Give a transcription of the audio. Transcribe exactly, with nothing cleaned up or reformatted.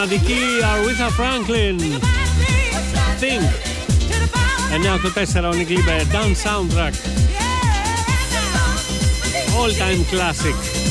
μοναδική Aretha Franklin. Think. εννιά οκτώ τέσσερα ο Nick Lieber, Dance Soundtrack. All time classic.